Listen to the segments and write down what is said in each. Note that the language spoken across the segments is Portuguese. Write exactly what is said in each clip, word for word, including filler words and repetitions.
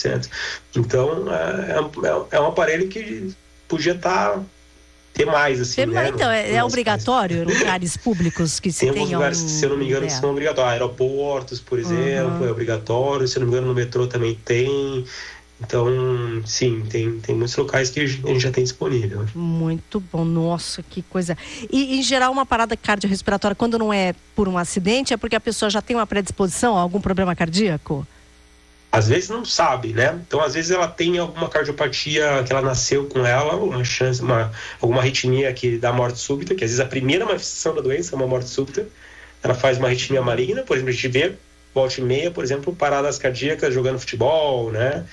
cento. Então, é, é, é um aparelho que podia estar... Tá, ter mais, assim, ter né? mais, então, é, é obrigatório em mais. lugares públicos que se tem tenham... Tem lugares, um... se eu não me engano, é. que são obrigatórios. Aeroportos, por exemplo, uhum. é obrigatório. Se eu não me engano, no metrô também tem. Então, sim, tem, tem muitos locais que a gente já tem disponível. Muito bom, nossa, que coisa. E, em geral, uma parada cardiorrespiratória, quando não é por um acidente, é porque a pessoa já tem uma predisposição a algum problema cardíaco? Às vezes não sabe, né? Então, às vezes ela tem alguma cardiopatia que ela nasceu com ela, uma chance, uma, alguma arritmia que dá morte súbita, que às vezes a primeira manifestação da doença é uma morte súbita. Ela faz uma arritmia maligna, por exemplo, a gente vê volta e meia, por exemplo, paradas cardíacas jogando futebol, né?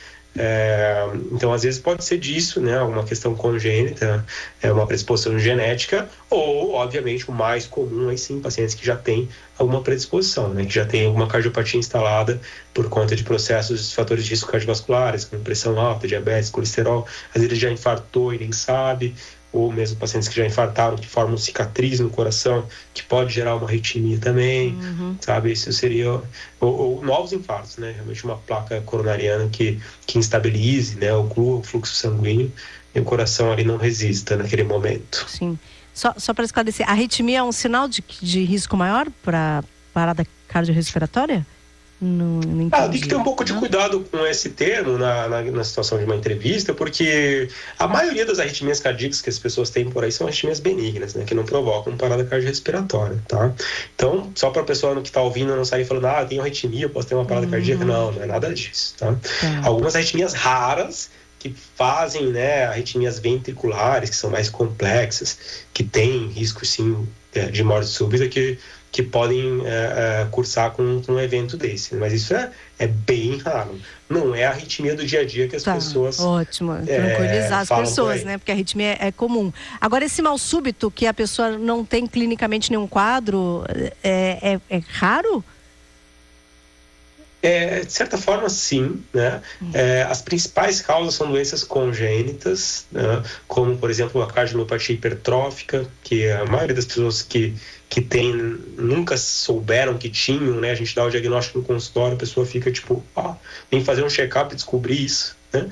É, então, às vezes pode ser disso, né? Alguma questão congênita, é uma predisposição genética, ou, obviamente, o mais comum, aí sim, pacientes que já têm alguma predisposição, né? Que já tem alguma cardiopatia instalada por conta de processos de fatores de risco cardiovasculares, como pressão alta, diabetes, colesterol. Às vezes ele já infartou e nem sabe, ou mesmo pacientes que já infartaram, que formam cicatriz no coração, que pode gerar uma arritmia também, uhum. sabe? Isso seria... Ou, ou novos infartos, né? Realmente uma placa coronariana que, que instabilize, né? Oclua o fluxo sanguíneo e o coração ali não resista naquele momento. Sim. Só, só para esclarecer, a arritmia é um sinal de, de risco maior para parada cardiorrespiratória? Não, não ah, tem que ter um pouco de cuidado com esse termo na, na, na situação de uma entrevista, porque a maioria das arritmias cardíacas que as pessoas têm por aí são arritmias benignas, né, que não provocam parada cardiorrespiratória, tá? Então, só para a pessoa que está ouvindo não sair falando, ah, eu tenho arritmia, posso ter uma parada uhum. cardíaca, não, não é nada disso, tá? tá. Algumas arritmias raras que fazem, né, arritmias ventriculares, que são mais complexas, que têm risco, sim, de morte súbita, que que podem é, é, cursar com, com um evento desse. Mas isso é, é bem raro. Não é a arritmia do dia a dia que as tá, pessoas... Ótimo, tranquilizar é, as pessoas, né? Porque a arritmia é, é comum. Agora, esse mal súbito, que a pessoa não tem clinicamente nenhum quadro, é, é, é raro? É, de certa forma, sim, né? Hum. É, as principais causas são doenças congênitas, né? Como, por exemplo, a cardiomiopatia hipertrófica, que a maioria das pessoas que, que tem nunca souberam que tinham, né? A gente dá o diagnóstico no consultório, a pessoa fica tipo, ah, vem fazer um check-up e descobrir isso, né?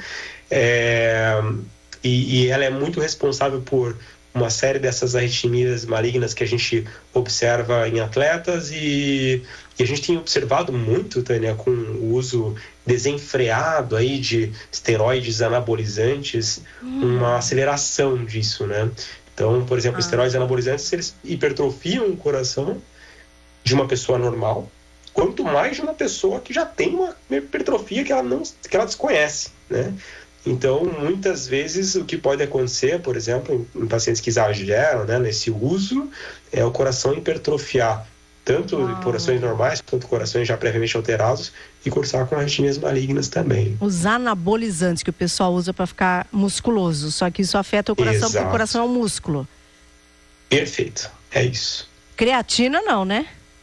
É, e, e ela é muito responsável por uma série dessas arritmias malignas que a gente observa em atletas e, e a gente tem observado muito, Tânia, com o uso desenfreado aí de esteroides anabolizantes, hum. uma aceleração disso, né? Então, por exemplo, ah. esteroides anabolizantes, eles hipertrofiam o coração de uma pessoa normal, quanto mais de uma pessoa que já tem uma hipertrofia que ela, não, que ela desconhece, né? Então, muitas vezes, o que pode acontecer, por exemplo, em, em pacientes que exageram, né, nesse uso, é o coração hipertrofiar, tanto ah. em corações normais, quanto corações já previamente alterados, e cursar com arritmias malignas também. Os anabolizantes que o pessoal usa para ficar musculoso, só que isso afeta o coração, Exato. Porque o coração é um músculo. Perfeito, é isso. Creatina não, né?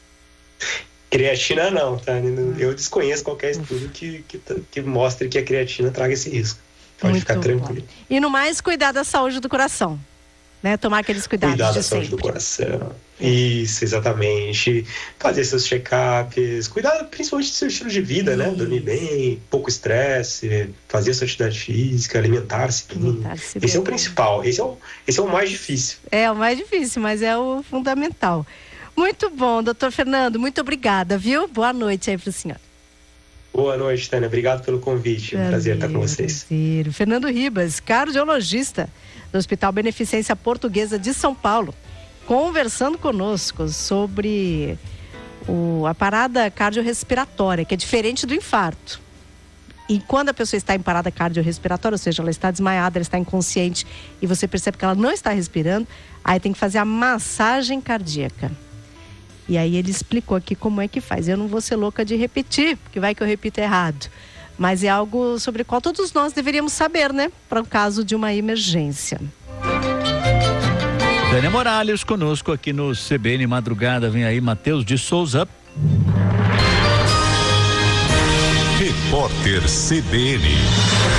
Creatina não, tá? Eu desconheço qualquer estudo que, que, que mostre que a creatina traga esse risco. Pode Muito ficar tranquilo. Bom. E no mais, cuidar da saúde do coração, né? Tomar aqueles cuidados Cuidar de da saúde sempre. do coração. Isso, exatamente. Fazer seus check-ups. Cuidar principalmente do seu estilo de vida, Isso. né? Dormir bem, pouco estresse, fazer a sua atividade física, alimentar-se bem. Alimentar-se esse bem. É o principal, esse é o, esse é o mais difícil. É o mais difícil, mas é o fundamental. Muito bom, doutor Fernando, muito obrigada, viu? Boa noite aí para o senhor. Boa noite, Tânia. Obrigado pelo convite. É um prazer estar com vocês. Prazer. Fernando Ribas, cardiologista do Hospital Beneficência Portuguesa de São Paulo, conversando conosco sobre o, a parada cardiorrespiratória, que é diferente do infarto. E quando a pessoa está em parada cardiorrespiratória, ou seja, ela está desmaiada, ela está inconsciente e você percebe que ela não está respirando, aí tem que fazer a massagem cardíaca. E aí ele explicou aqui como é que faz. Eu não vou ser louca de repetir, porque vai que eu repito errado. Mas é algo sobre o qual todos nós deveríamos saber, né? Para o caso de uma emergência. Tânia Morales conosco aqui no C B N Madrugada. Vem aí Matheus de Souza. Repórter C B N.